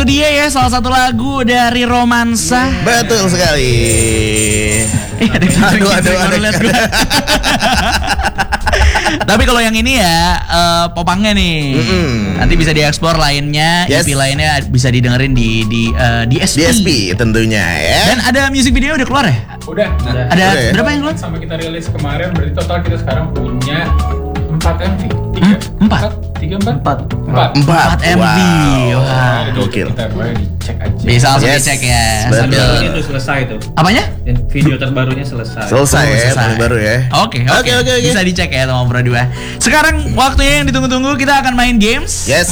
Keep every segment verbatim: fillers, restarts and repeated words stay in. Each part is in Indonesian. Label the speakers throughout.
Speaker 1: dia ya salah satu lagu dari Romansa.
Speaker 2: Betul sekali.
Speaker 1: Eh, ada
Speaker 2: Aduh, aduh, aduh.
Speaker 1: Tapi kalau yang ini ya uh, popangnya nih.
Speaker 2: Mm-mm.
Speaker 1: Nanti bisa dieksplor lainnya,
Speaker 2: Yes.
Speaker 1: E P lainnya bisa didengerin di di uh, D S P.
Speaker 2: D S P tentunya ya.
Speaker 1: Dan ada music video udah keluar ya?
Speaker 3: Udah.
Speaker 1: Ada
Speaker 2: Udah ya?
Speaker 1: berapa yang keluar?
Speaker 3: Sampai kita rilis kemarin berarti total kita sekarang punya empat M V. tiga,
Speaker 1: Hmm, empat?
Speaker 3: tiga empat?
Speaker 4: Empat.
Speaker 3: Empat.
Speaker 2: Empat.
Speaker 1: empat M V.
Speaker 2: Wow.
Speaker 1: Wah.
Speaker 2: Gokil.
Speaker 3: Kita boleh dicek aja.
Speaker 1: Bisa langsung
Speaker 2: Yes.
Speaker 1: dicek ya.
Speaker 2: Betul.
Speaker 1: Sambil
Speaker 4: Ini udah selesai tuh.
Speaker 1: apanya?
Speaker 4: Dan video terbarunya selesai.
Speaker 2: Selesai
Speaker 1: Oh,
Speaker 2: ya,
Speaker 1: selesai.
Speaker 2: tahun baru ya.
Speaker 1: Oke, oke,
Speaker 2: Oke, oke, oke.
Speaker 1: Bisa dicek ya teman Pro dua. Sekarang waktunya yang ditunggu-tunggu, kita akan main games.
Speaker 2: Yes.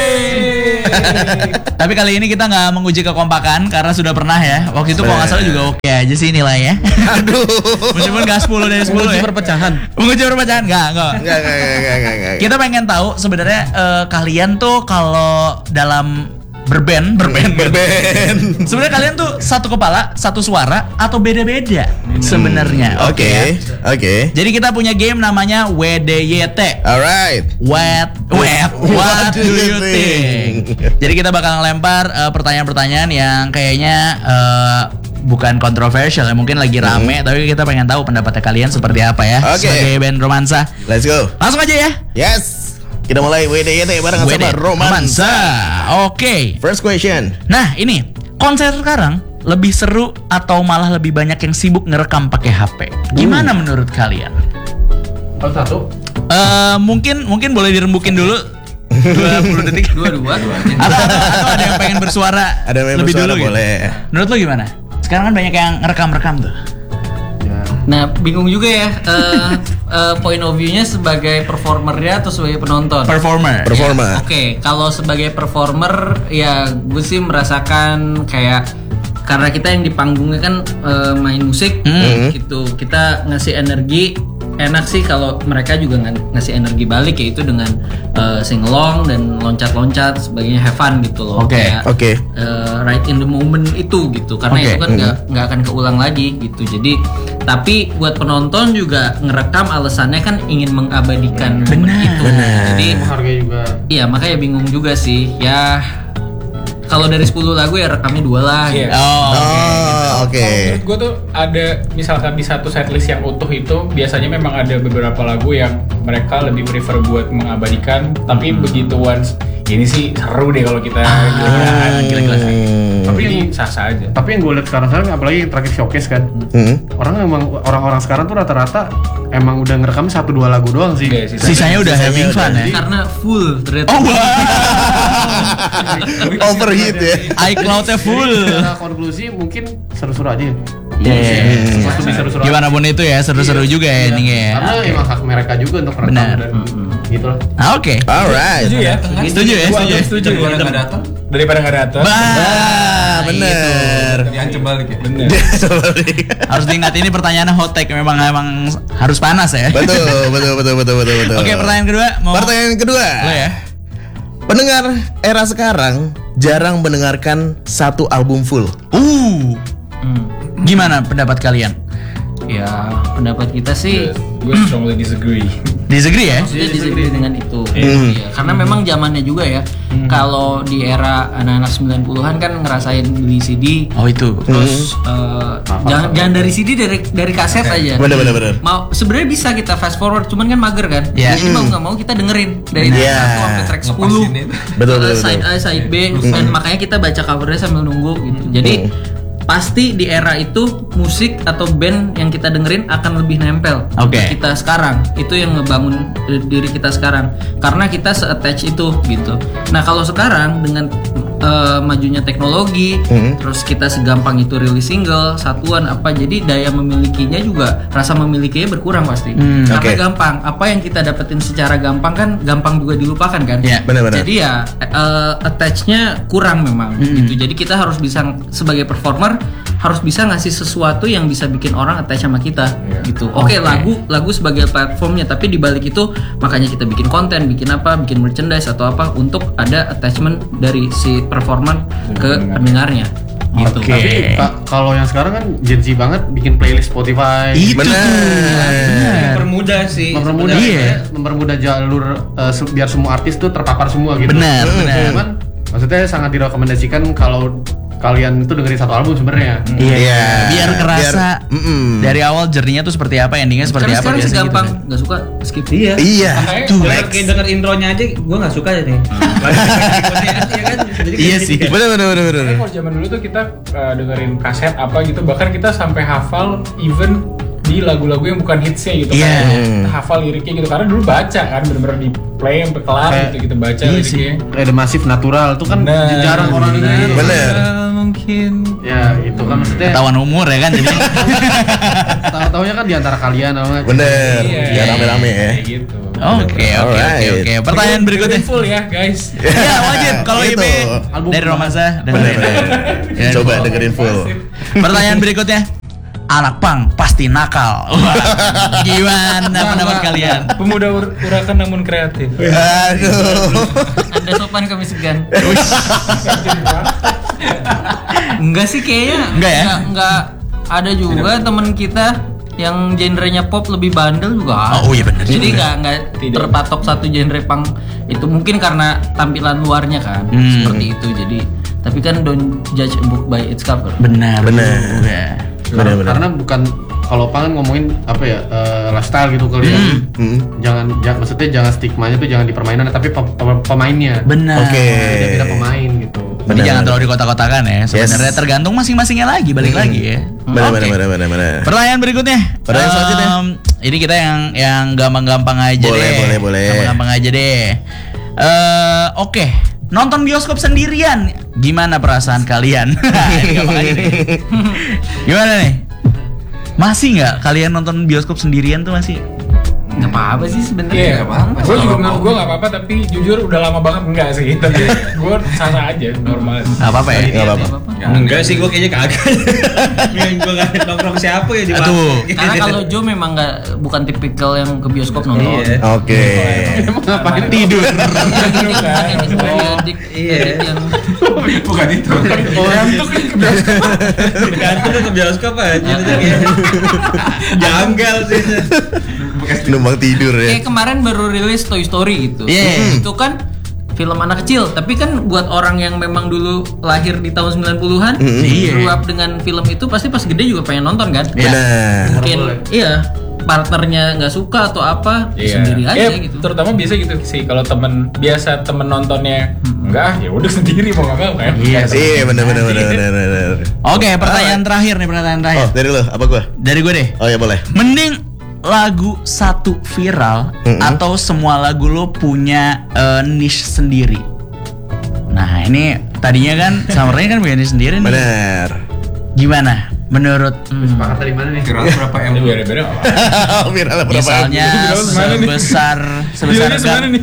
Speaker 1: Tapi kali ini kita nggak menguji kekompakan karena sudah pernah ya. Waktu itu kalau nggak salah juga oke aja sih nilainya.
Speaker 2: Aduh.
Speaker 1: Meskipun nggak sepuluh dari sepuluh ya.
Speaker 4: perpecahan.
Speaker 1: Menguji perpecahan nggak, nggak.
Speaker 2: Enggak, enggak, enggak, enggak, enggak, enggak.
Speaker 1: Kita pengen tahu sebenarnya eh, kalian tuh kalau dalam berband, berband,
Speaker 2: Berband.
Speaker 1: sebenarnya kalian tuh satu kepala, satu suara atau beda-beda sebenarnya.
Speaker 2: Oke.
Speaker 1: ya.
Speaker 2: Oke.
Speaker 1: Jadi kita punya game namanya W D Y T.
Speaker 2: Alright.
Speaker 1: What, what, what do you think? Jadi kita bakal ngelempar uh, pertanyaan-pertanyaan yang kayaknya uh, bukan kontroversial ya, mungkin lagi rame,
Speaker 2: Hmm.
Speaker 1: tapi kita pengen tahu pendapatnya kalian seperti apa ya
Speaker 2: Oke.
Speaker 1: sebagai band Romansa.
Speaker 2: Let's go.
Speaker 1: Langsung aja ya.
Speaker 2: Yes. Kita mulai W D Y T bareng
Speaker 1: W D
Speaker 2: sama Romansa.
Speaker 1: Oke.
Speaker 2: First question.
Speaker 1: Nah ini konser sekarang lebih seru atau malah lebih banyak yang sibuk ngerekam pakai H P? Gimana menurut kalian?
Speaker 3: Kalau satu.
Speaker 1: Eh mungkin mungkin boleh dirembukin dulu dua puluh detik.
Speaker 4: Dua-dua.
Speaker 1: atau, atau, atau ada yang pengen bersuara
Speaker 2: Ada yang
Speaker 1: lebih
Speaker 2: bersuara
Speaker 1: dulu
Speaker 2: boleh.
Speaker 1: gitu. Menurut lo gimana? Sekarang kan banyak yang ngerekam-rekam tuh.
Speaker 4: Nah, bingung juga ya eh, eh, point of view-nya sebagai performernya atau sebagai penonton.
Speaker 1: Performer.
Speaker 2: Performa.
Speaker 4: Oke, kalau sebagai performer ya gue sih merasakan kayak karena kita yang di panggungnya kan eh, main musik
Speaker 1: Hmm.
Speaker 4: gitu, kita ngasih energi. Enak sih kalau mereka juga ng- ngasih energi balik, yaitu dengan uh, sing-along dan loncat-loncat sebagainya, have fun gitu loh.
Speaker 1: Oke,
Speaker 4: Kayak,
Speaker 2: oke.
Speaker 4: uh, right in the moment itu gitu, karena
Speaker 1: Oke.
Speaker 4: itu kan nggak nggak akan keulang lagi gitu. Jadi tapi buat penonton juga ngerekam alasannya kan ingin mengabadikan momen
Speaker 1: Benar.
Speaker 4: itu.
Speaker 2: Benar.
Speaker 4: Jadi
Speaker 3: Harga juga.
Speaker 4: iya makanya bingung juga sih ya. Kalau dari sepuluh lagu ya rekamnya dua lah.
Speaker 3: Iya.
Speaker 4: gitu.
Speaker 1: Oh,
Speaker 2: Oh, oke.
Speaker 3: Kalau menurut gue tuh ada misalkan di satu setlist yang utuh itu biasanya memang ada beberapa lagu yang mereka lebih prefer buat mengabadikan, tapi begitu once ini sih seru deh kalau kita
Speaker 1: Ah, gila-gila sih.
Speaker 3: tapi ini sah-sah aja.
Speaker 5: Tapi yang gue lihat sekarang-sekarang, apalagi yang terakhir showcase kan,
Speaker 2: Hmm.
Speaker 5: orang emang orang-orang sekarang tuh rata-rata emang udah ngerekam satu dua lagu doang sih.
Speaker 3: Iya, sisanya-
Speaker 1: Sisanya udah
Speaker 2: Sisanya
Speaker 1: having
Speaker 2: udah
Speaker 1: fun ya.
Speaker 4: Karena full ternyata.
Speaker 1: Oh wah.
Speaker 2: Overheat ya.
Speaker 1: iCloud-nya full.
Speaker 5: Secara konklusi mungkin seru-seru aja.
Speaker 1: Iya, iya, iya.
Speaker 5: Sesuatu bisa seru-seru.
Speaker 1: Gimana pun itu ya, seru-seru juga ya
Speaker 5: Iya.
Speaker 1: endingnya ya.
Speaker 5: Karena
Speaker 1: Oke.
Speaker 5: emang hak mereka juga untuk merekam
Speaker 1: Benar.
Speaker 5: dan gitu lah.
Speaker 1: Ah, Oke.
Speaker 2: Alright.
Speaker 3: Setuju ya?
Speaker 1: Setuju ya,
Speaker 3: Gua
Speaker 1: setuju.
Speaker 3: agak setuju.
Speaker 6: Daripada nggak datang,
Speaker 3: Daripada nggak datang.
Speaker 1: Bah,
Speaker 2: Ah, bener.
Speaker 6: diancam balik ya.
Speaker 3: Bener.
Speaker 1: harus diingat ini pertanyaannya hot take, memang memang harus panas ya.
Speaker 2: Betul, betul, betul, betul, betul, betul.
Speaker 1: Oke, pertanyaan kedua mau
Speaker 2: Pertanyaan kedua.
Speaker 1: lo ya.
Speaker 2: Pendengar era sekarang jarang mendengarkan satu album full.
Speaker 1: Uh,
Speaker 4: Hmm.
Speaker 1: gimana pendapat kalian?
Speaker 4: Ya pendapat kita sih
Speaker 3: Gue strongly disagree.
Speaker 1: Disagree ya?
Speaker 4: maksudnya disagree dengan itu.
Speaker 2: Hmm.
Speaker 4: Iya, karena memang zamannya juga ya. Kalau di era anak-anak sembilan puluhan kan ngerasain beli C D,
Speaker 1: Oh itu.
Speaker 4: terus eh, jangan jangan dari C D, dari dari kaset aja.
Speaker 2: Bener, bener, bener.
Speaker 4: Mau sebenarnya bisa kita fast forward, cuman kan mager kan.
Speaker 1: Iya.
Speaker 4: Jadi mau nggak mau kita dengerin dari
Speaker 2: Bener.
Speaker 4: track satu
Speaker 2: Iya.
Speaker 4: sampai track sepuluh.
Speaker 6: Ngepasin itu.
Speaker 2: Betul,
Speaker 4: Eh,
Speaker 2: betul,
Speaker 4: side
Speaker 2: betul.
Speaker 4: A, side B, dan makanya kita baca covernya sambil nunggu gitu. Jadi pasti di era itu musik atau band yang kita dengerin akan lebih nempel
Speaker 1: Oke.
Speaker 4: ke kita sekarang. Itu yang ngebangun eh, diri kita sekarang karena kita se-attach itu gitu. Nah kalau sekarang dengan eh, majunya teknologi,
Speaker 2: Hmm.
Speaker 4: terus kita segampang itu rilis single satuan apa, jadi daya memilikinya juga, rasa memilikinya berkurang pasti.
Speaker 1: Hmm,
Speaker 4: Karena
Speaker 2: oke.
Speaker 4: gampang, apa yang kita dapetin secara gampang kan gampang juga dilupakan kan.
Speaker 1: Iya,
Speaker 2: benar-benar.
Speaker 4: Jadi ya eh, attach-nya kurang memang
Speaker 1: Hmm.
Speaker 4: gitu. Jadi kita harus bisa sebagai performer harus bisa ngasih sesuatu yang bisa bikin orang attach sama kita gitu. Oke,
Speaker 1: Oke.
Speaker 4: lagu lagu sebagai platformnya, tapi di balik itu makanya kita bikin konten, bikin apa, bikin merchandise atau apa untuk ada attachment dari si performer ke pendengarnya gitu.
Speaker 1: Oke.
Speaker 5: Tapi ka- kalau yang sekarang kan Gen Z banget bikin playlist Spotify.
Speaker 1: Itu
Speaker 2: Bener.
Speaker 1: tuh.
Speaker 4: Mempermudah sih.
Speaker 5: mempermudah
Speaker 1: Iya.
Speaker 5: mempermudah jalur eh, se- biar semua artis tuh terpapar semua gitu.
Speaker 1: Benar, benar.
Speaker 5: Cuman Maksudnya sangat direkomendasikan kalau kalian itu dengerin satu album sebenarnya.
Speaker 1: Iya,
Speaker 2: Iya.
Speaker 1: biar kerasa
Speaker 2: Biar- mm-mm.
Speaker 1: dari awal journey-nya tuh seperti apa, endingnya seperti
Speaker 4: Karena
Speaker 1: apa.
Speaker 4: sekarang
Speaker 1: biasanya
Speaker 4: segampang
Speaker 1: gitu.
Speaker 4: nggak suka skip.
Speaker 6: Iya.
Speaker 2: Iya.
Speaker 3: Makanya
Speaker 2: Tuh,
Speaker 6: Denger,
Speaker 2: Lex.
Speaker 6: kayak denger intronya aja gue nggak suka nih. Iya kan? Jadi
Speaker 1: Iya
Speaker 6: kayak
Speaker 1: sih.
Speaker 6: gitu kan.
Speaker 2: Bener bener bener bener.
Speaker 3: Karena kalau zaman dulu tuh kita uh, dengerin kaset apa gitu, bahkan kita sampai hafal even di lagu-lagu yang bukan hitsnya gitu
Speaker 1: Iya.
Speaker 3: kan. Kita hafal liriknya gitu karena dulu baca kan, bener-bener di play sampai kelar
Speaker 5: Kayak-
Speaker 3: gitu kita baca
Speaker 1: Iya
Speaker 3: liriknya.
Speaker 5: Kayak The Massive Natural tuh kan
Speaker 3: Bener.
Speaker 5: jarang orang dengerin.
Speaker 2: Bener.
Speaker 3: Mungkin.
Speaker 5: Ya itu kan maksudnya
Speaker 1: Ketahuan umur ya kan jadi.
Speaker 5: tahu-taunya kan di antara kalian apa?
Speaker 2: Bener.
Speaker 3: Iya.
Speaker 2: Ya rame-rame ya.
Speaker 3: Kayak gitu.
Speaker 1: Oke, oke, oke,
Speaker 2: Alright.
Speaker 1: oke. Pertanyaan berikutnya.
Speaker 3: Dengerin full ya guys.
Speaker 1: Iya, wajib kalau I
Speaker 2: Itu.
Speaker 1: P
Speaker 5: Album
Speaker 1: dari
Speaker 5: pertama.
Speaker 1: Romansa
Speaker 2: Bener
Speaker 1: dengerin.
Speaker 2: bener.
Speaker 1: Dengerin
Speaker 2: Coba
Speaker 1: full.
Speaker 2: dengerin full.
Speaker 1: Pertanyaan berikutnya. Anak pang pasti nakal. Wah, gimana pendapat kalian?
Speaker 3: Pemuda ur- urakan namun kreatif.
Speaker 2: Aduh.
Speaker 4: Anda sopan kami segan. Enggak sih kayaknya.
Speaker 1: Enggak ya?
Speaker 4: Enggak, enggak. Ada juga temen kita yang genrenya pop lebih bandel juga.
Speaker 1: Oh, iya bener
Speaker 4: Jadi
Speaker 1: juga.
Speaker 4: enggak enggak
Speaker 3: Tidak.
Speaker 4: terpatok satu genre punk. Itu mungkin karena tampilan luarnya kan
Speaker 1: Hmm.
Speaker 4: seperti itu. Jadi tapi kan don't judge a book by its cover.
Speaker 1: Benar.
Speaker 2: Benar.
Speaker 1: juga.
Speaker 2: Bener bener.
Speaker 5: Karena bukan kalau pangan ngomongin apa ya eh, lifestyle gitu kalian.
Speaker 2: Hmm.
Speaker 5: Jangan, jangan maksudnya jangan stigmanya tuh jangan di permainan tapi pe- pe- pemainnya.
Speaker 1: Benar.
Speaker 2: Oke.
Speaker 5: Beda-beda pemain gitu.
Speaker 1: Jadi
Speaker 2: Benar.
Speaker 1: jangan terlalu dikotak-kotakan ya. Sebenarnya
Speaker 2: Yes.
Speaker 1: tergantung masing-masingnya lagi, balik lagi ya.
Speaker 2: Bener
Speaker 1: Oke.
Speaker 2: bener bener bener bener.
Speaker 1: Pertanyaan berikutnya.
Speaker 2: Pertanyaan selanjutnya.
Speaker 1: Em, Ini kita yang yang gampang-gampang aja
Speaker 2: Boleh,
Speaker 1: deh.
Speaker 2: boleh, boleh.
Speaker 1: Gampang-gampang aja deh. Eh, oke. Nonton bioskop sendirian, gimana perasaan kalian? Ini gampang aja nih. Gimana nih? Masih nggak kalian nonton bioskop sendirian tuh masih?
Speaker 4: Enggak apa-apa sih sebenarnya.
Speaker 3: Iya,
Speaker 4: Nggak apa-apa.
Speaker 3: gue juga menurut gue gak apa-apa, tapi jujur udah lama banget enggak sih. Tapi gue sasa aja, normal.
Speaker 1: Nggak apa-apa ya?
Speaker 2: Nggak apa-apa.
Speaker 6: Enggak sih gue kayaknya kagak. Yang gue gak nongkrong siapa ya di
Speaker 1: Aduh.
Speaker 6: warung.
Speaker 4: Karena kalau Joe memang nggak bukan tipikal yang ke bioskop nonton.
Speaker 6: Iya.
Speaker 2: Oke.
Speaker 5: Emang ngapain
Speaker 1: Tidur.
Speaker 4: Edik
Speaker 6: Iya.
Speaker 4: edik yang
Speaker 3: Bukan itu. Ngantuk kan ke bioskop.
Speaker 6: Gantung ke bioskop aja itu kayak janggal sih.
Speaker 2: Numpang tidur ya.
Speaker 4: kayak kemarin baru rilis Toy Story gitu.
Speaker 1: Iya.
Speaker 4: Itu kan film anak kecil, tapi kan buat orang yang memang dulu lahir di tahun sembilan puluhan,
Speaker 1: Iya.
Speaker 4: grew up dengan film itu pasti pas gede juga pengen nonton kan?
Speaker 2: Benar.
Speaker 4: Mungkin iya, partnernya nggak suka atau apa, sendiri aja
Speaker 3: Iya,
Speaker 4: gitu.
Speaker 3: terutama biasa gitu sih kalau temen biasa temen nontonnya enggak, ya udah sendiri mau nggak mau kan.
Speaker 1: Iya sih.
Speaker 2: Iya bener bener bener bener bener.
Speaker 1: Oke, pertanyaan terakhir nih, pertanyaan terakhir.
Speaker 2: Oh dari lo apa gua?
Speaker 1: Dari gue deh.
Speaker 2: Oh ya boleh.
Speaker 1: Mending lagu satu viral
Speaker 2: Mm-mm.
Speaker 1: atau semua lagu lo punya eh, niche sendiri. Nah ini tadinya kan Summernya kan punya niche sendiri nih.
Speaker 2: Bener.
Speaker 1: Gimana menurut
Speaker 5: Sepakat dari mana nih?
Speaker 7: Viral berapa M?
Speaker 3: Ini beda-beda nggak apa-apa.
Speaker 2: Viral berapa?
Speaker 1: misalnya
Speaker 3: Viral semana nih?
Speaker 1: sebesar sebesar
Speaker 3: Videonya semana
Speaker 1: gar-
Speaker 3: nih?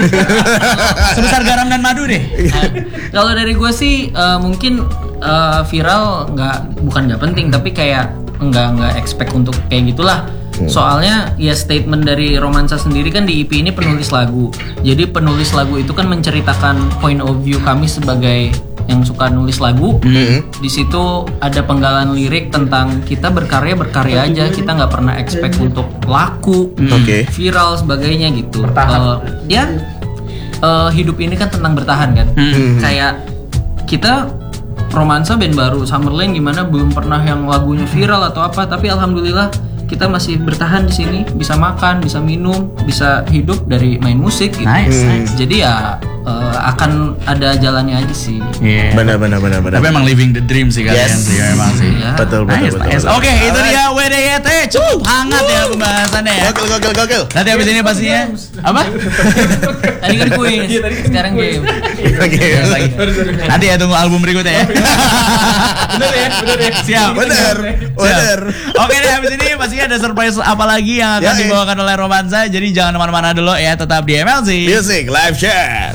Speaker 1: sebesar garam dan madu deh.
Speaker 4: Nah, kalau dari gue sih eh, mungkin eh, viral nggak bukan nggak penting, tapi kayak nggak nggak expect untuk kayak gitulah. Soalnya ya statement dari Romansa sendiri kan di E P ini penulis lagu. Jadi penulis lagu itu kan menceritakan point of view kami sebagai yang suka nulis lagu. Di situ ada penggalan lirik tentang kita berkarya berkarya aja, kita nggak pernah expect untuk laku,
Speaker 2: Oke.
Speaker 4: viral sebagainya gitu. Eh, ya eh, hidup ini kan tentang bertahan kan. Kayak kita Romansa band baru Summerland gimana belum pernah yang lagunya viral atau apa, tapi alhamdulillah kita masih bertahan di sini, bisa makan, bisa minum, bisa hidup dari main musik gitu.
Speaker 1: Nice, nice.
Speaker 4: Jadi ya eh, akan ada jalannya aja sih.
Speaker 1: Iya.
Speaker 2: Benar benar benar benar.
Speaker 1: Tapi emang living the dream sih kalian
Speaker 2: Yes.
Speaker 1: sih memang sih.
Speaker 4: Ya.
Speaker 2: Betul betul
Speaker 1: Nice,
Speaker 2: betul.
Speaker 1: nice.
Speaker 2: betul.
Speaker 1: Oke, itu dia W D Y T cukup hangat ya pembahasannya ya.
Speaker 2: Gokil gokil gokil.
Speaker 1: Nanti habis ini pastinya apa?
Speaker 4: Tadi kan kuis, sekarang game.
Speaker 2: Oke.
Speaker 1: Lagi. Nanti ya tunggu album berikutnya ya.
Speaker 3: Bener ya, bener ya.
Speaker 1: Siap.
Speaker 2: Bener.
Speaker 1: Siap.
Speaker 2: Bener.
Speaker 1: Oke deh, habis ini pastinya ada surprise apa lagi yang akan
Speaker 2: Ya, eh.
Speaker 1: dibawakan oleh Romansa. Jadi jangan kemana-mana dulu ya, tetap di M L C.
Speaker 2: Music live chat.